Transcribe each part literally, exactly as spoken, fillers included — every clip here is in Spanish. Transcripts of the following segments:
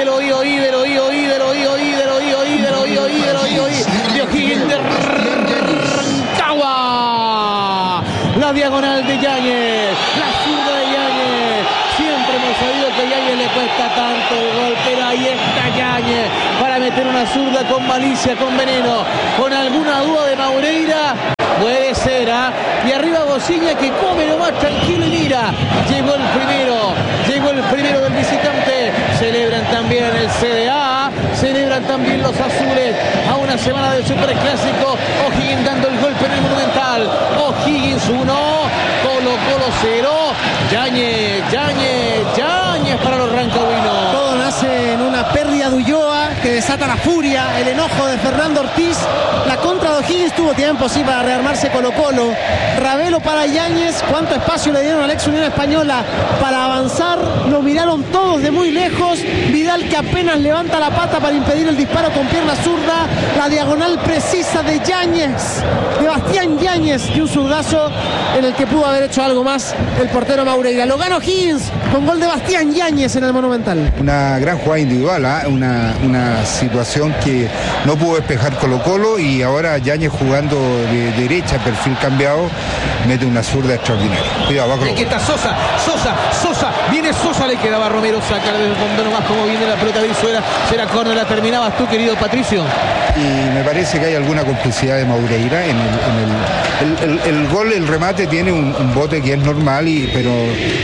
ídelo, ídelo, ídelo, ídelo, ídelo, ídelo, ídelo, ídelo, ídelo, ídelo, ídelo, ídelo, de O'Higgins de Rancagua. La diagonal de Yáñez, la zurda de Yáñez. Siempre hemos sabido que a Yáñez le cuesta tanto el gol, pero ahí está Yáñez para meter una zurda con malicia, con veneno, con alguna duda de Maureira. Puede ser, ¿ah? ¿eh? Y arriba Bociña que come nomás tranquilo y mira. Llegó el primero, llegó el primero del visitante. Celebran también el C D A, celebran también los azules a una semana del Superclásico. O'Higgins dando el golpe en el Monumental. O'Higgins uno, Colo Colo cero. Yáñez, Yáñez, Yáñez para los rancagüinos. Todo nace en una pérdida de Ulloa que desata la furia, el enojo de Fernando Ortiz. La contra de O'Higgins tuvo tiempo, sí, para rearmarse Colo Colo. Ravelo para Yáñez. ¿Cuánto espacio le dieron a la ex Unión Española para avanzar? Lo miraron todos de muy lejos. Vidal que apenas levanta la pata para impedir el disparo con pierna zurda. La diagonal precisa de Yáñez, de Bastián Yáñez, y un zurdazo en el que pudo haber hecho algo más el portero Maureira. Lo gana O'Higgins con gol de Bastián Yáñez en el Monumental. Una gran jugada individual, ¿eh? una, una situación que no pudo despejar Colo Colo, y ahora Yáñez jugando de derecha, perfil cambiado, mete una zurda extraordinaria. Cuidado, va Colo Colo. Aquí está Sosa, Sosa, Sosa, viene Sosa, le quedaba Romero, saca desde el fondo nomás como viene la pelota Brizuela. Será córner, la terminabas tú, querido Patricio. Y me parece que hay alguna complicidad de Maureira en el, en el, el, el, el gol, el remate tiene un, un bote que es normal, y, pero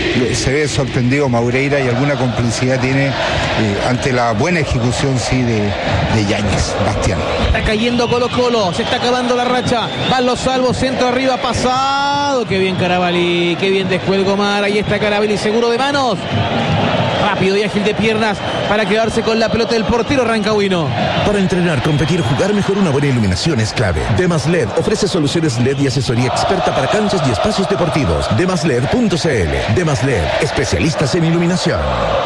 se ve sorprendido Maureira, y alguna complicidad tiene eh, ante la buena ejecución, sí, de, de Yáñez, Bastián. Está cayendo Colo Colo, se está acabando la racha, van los salvos, centro arriba, pasado, qué bien Carabalí, qué bien descuelgo Mar, ahí está Carabalí, seguro de manos. Rápido y ágil de piernas para quedarse con la pelota del portero rancagüino. Para entrenar, competir, jugar mejor, una buena iluminación es clave. Demas L E D ofrece soluciones L E D y asesoría experta para canchas y espacios deportivos. demas led punto c l. Demas L E D, especialistas en iluminación.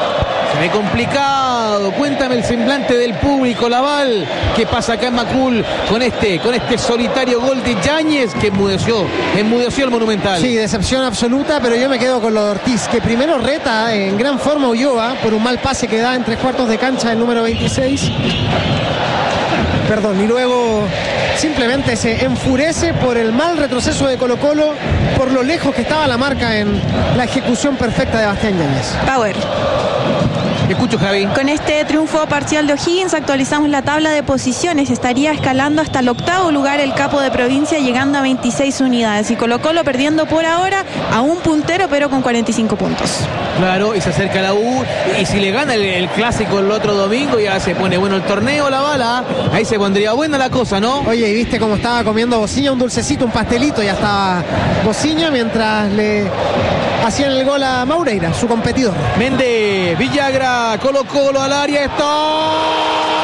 Se ve complicado. Cuéntame el semblante del público, Laval. ¿Qué pasa acá en Macul con este, con este solitario gol de Yáñez que enmudeció, enmudeció el Monumental? Sí, decepción absoluta, pero yo me quedo con lo de Ortiz, que primero reta en gran forma a Ulloa por un mal pase que da en tres cuartos de cancha el número veintiséis. Perdón, y luego simplemente se enfurece por el mal retroceso de Colo Colo, por lo lejos que estaba la marca en la ejecución perfecta de Bastián Yáñez. Power. Escucho, Javi. Con este triunfo parcial de O'Higgins actualizamos la tabla de posiciones. Estaría escalando hasta el octavo lugar el capo de provincia, llegando a veintiséis unidades. Y Colo Colo perdiendo por ahora a un puntero, pero con cuarenta y cinco puntos. Claro, y se acerca la U. Y si le gana el, el clásico el otro domingo, ya se pone bueno el torneo, la bala. Ahí se pondría buena la cosa, ¿no? Oye, ¿y viste cómo estaba comiendo Bociña? Un dulcecito, un pastelito. Ya estaba Bociña mientras le hacían el gol a Maureira, su competidor. Méndez, Villagra, Colo Colo al área, está